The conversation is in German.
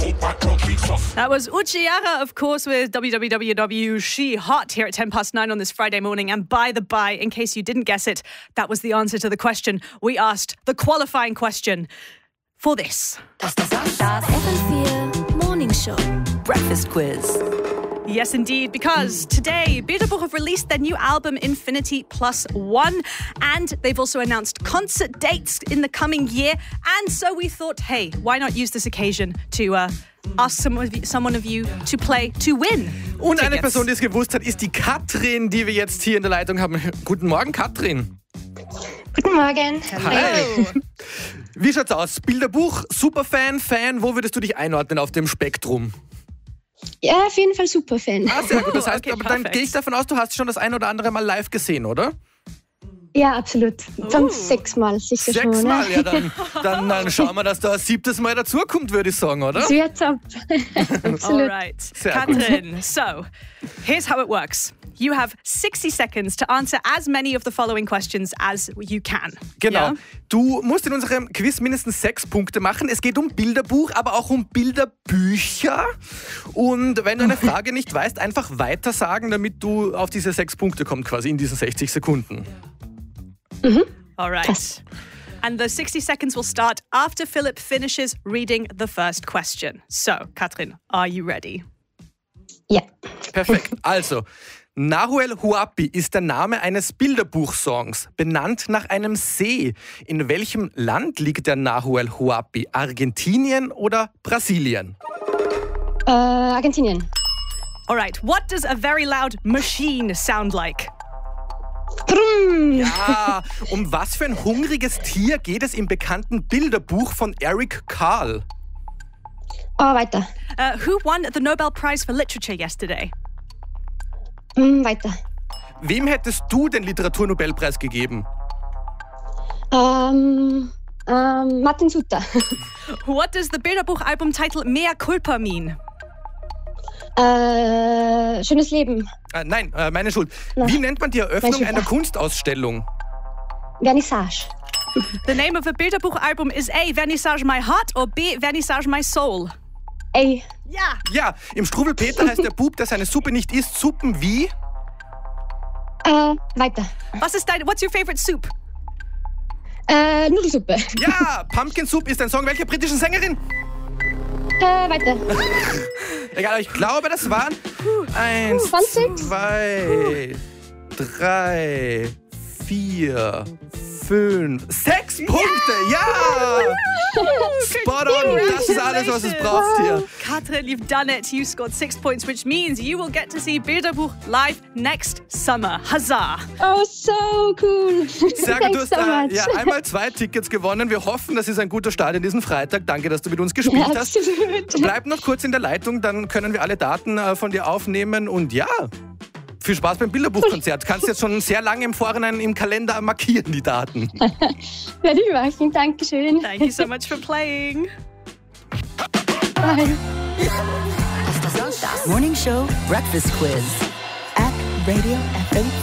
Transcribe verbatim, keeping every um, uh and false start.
That was Uchiara, of course, with W W W She Hot here at ten past nine on this Friday morning. And by the by, in case you didn't guess it, that was the answer to the question we asked, the qualifying question for this. Das F M four Morning Show Breakfast Quiz. Yes, indeed, because today Bilderbuch have released their new album Infinity Plus One, and they've also announced concert dates in the coming year. And so we thought, hey, why not use this occasion to uh, ask some of you, someone of you to play to win. Und eine tickets. Person, die es gewusst hat, ist die Katrin, die wir jetzt hier in der Leitung haben. Guten Morgen, Katrin. Guten Morgen. Hello. Wie schaut's aus? Bilderbuch, Superfan, Fan, wo würdest du dich einordnen auf dem Spektrum? Ja, auf jeden Fall Superfan. Ah, sehr gut. Das heißt, Okay, aber dann perfekt. gehe ich davon aus, du hast schon das ein oder andere Mal live gesehen, oder? Ja, absolut. Fünf, sechs Mal sicher schon. Sechsmal, Ne? ja, dann, dann, dann schauen wir, dass da ein siebtes Mal dazukommt, würde ich sagen, oder? Das wird's ab. Absolut. All right. Sehr Katrin, so here's how it works. You have sixty seconds to answer as many of the following questions as you can. Genau. Yeah? Du musst in unserem Quiz mindestens sechs Punkte machen. Es geht um Bilderbuch, aber auch um Bilderbücher. Und wenn du eine Frage nicht weißt, einfach weiter sagen, damit du auf diese sechs Punkte kommst, quasi in diesen sechzig Sekunden. All right. And the sixty seconds will start after Philip finishes reading the first question. So, Katrin, are you ready? Ja. Perfekt. Also, Nahuel Huapi ist der Name eines Bilderbuchsongs, benannt nach einem See. In welchem Land liegt der Nahuel Huapi? Argentinien oder Brasilien? Äh, Argentinien. All right. What does a very loud machine sound like? Brumm. Ja, um was für ein hungriges Tier geht es im bekannten Bilderbuch von Eric Carle? Oh, weiter. Uh, who won the Nobel Prize for Literature yesterday? Hm, weiter. Wem hättest du den Literaturnobelpreis gegeben? Ähm, ähm, Martin Suter. What does the Bilderbuch album title Mea Culpa mean? Äh, schönes Leben. Äh, nein, äh, meine Schuld. Wie nennt man die Eröffnung Welche- einer Kunstausstellung? Vernissage. The name of a Bilderbuch album is A, Vernissage My Heart, or B, Vernissage My Soul. Ey. Ja. Ja, im Struwwelpeter heißt der Bub, der seine Suppe nicht isst, Suppen wie? Äh, weiter. Was ist dein, what's your favorite soup? Äh, Nudelsuppe. Ja, Pumpkin Soup ist ein Song welcher britischen Sängerin? Äh, weiter. Egal, aber ich glaube, das waren eins, zwanzig? zwei, drei, vier, fünf, sechs Punkte. Ja! Spot on. Das ist alles, was es braucht hier. Katrin, you've done it. You scored six points, which means you will get to see Bilderbuch live next summer. Huzzah! Oh, so cool. Sehr gut, du hast Thanks so äh, much. ja, einmal zwei Tickets gewonnen. Wir hoffen, das ist ein guter Start in diesen Freitag. Danke, dass du mit uns gespielt Ja, hast. absolut. Bleib noch kurz in der Leitung, dann können wir alle Daten äh, von dir aufnehmen. Und ja, viel Spaß beim Bilderbuchkonzert. Kannst jetzt schon sehr lange im Vorhinein im Kalender markieren, die Daten. Werde ich machen. Dankeschön. Thank you so much for playing. Bye. Morning Show Breakfast Quiz at Radio F M four.